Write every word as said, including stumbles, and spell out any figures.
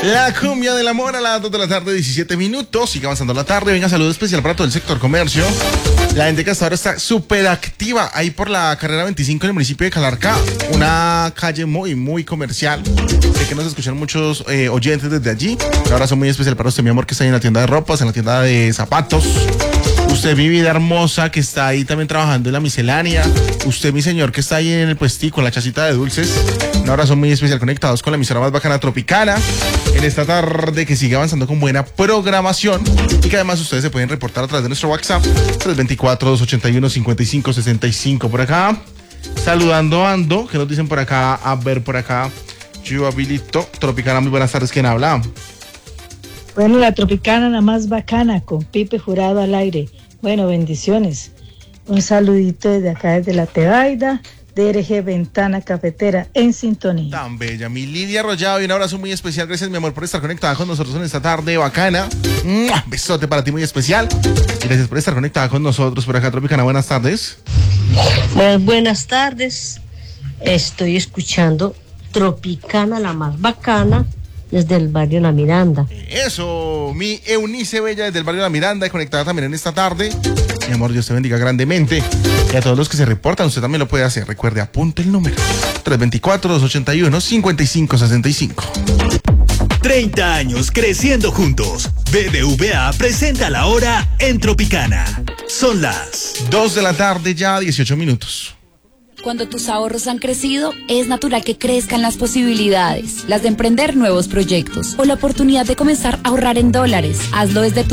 La cumbia del amor a las dos de la tarde, diecisiete minutos. Sigue avanzando la tarde. Venga, saludo especial para todo el sector comercio. La gente que hasta ahora está súper activa ahí por la carrera veinticinco en el municipio de Calarcá. Una calle muy, muy comercial. Sé que nos escuchan muchos eh, oyentes desde allí. Un abrazo muy especial para usted, mi amor, que está ahí en la tienda de ropas, en la tienda de zapatos. Usted, mi vida hermosa, que está ahí también trabajando en la miscelánea. Usted, mi señor, que está ahí en el puestico, en la chacita de dulces. Un abrazo muy especial, conectados con la emisora más bacana Tropicana. En esta tarde que sigue avanzando con buena programación. Y que además ustedes se pueden reportar a través de nuestro WhatsApp. tres dos cuatro, dos ocho uno, cinco cinco seis cinco. Por acá, saludando ando. ¿Qué nos dicen por acá? A ver, por acá. Yo habilito. Tropicana, muy buenas tardes. ¿Quién habla? Bueno, la Tropicana, la más bacana, con Pipe Jurado al aire. Bueno, bendiciones. Un saludito desde acá, desde la Tebaida, D R G Ventana Cafetera, en sintonía. Tan bella, mi Lidia Arroyado, y un abrazo muy especial. Gracias, mi amor, por estar conectada con nosotros en esta tarde bacana. ¡Mua! Besote para ti muy especial. Y gracias por estar conectada con nosotros por acá, Tropicana. Buenas tardes. Bueno, buenas tardes. Estoy escuchando Tropicana, la más bacana, desde el barrio La Miranda. Eso, mi Eunice Bella desde el barrio La Miranda, y conectada también en esta tarde. Mi amor, Dios te bendiga grandemente. Y a todos los que se reportan, usted también lo puede hacer. Recuerde, apunte el número tres dos cuatro, dos ocho uno, cinco cinco seis cinco. treinta años creciendo juntos. B B V A presenta la hora en Tropicana. Son las dos de la tarde, ya dieciocho minutos. Cuando tus ahorros han crecido, es natural que crezcan las posibilidades, las de emprender nuevos proyectos o la oportunidad de comenzar a ahorrar en dólares. Hazlo desde tu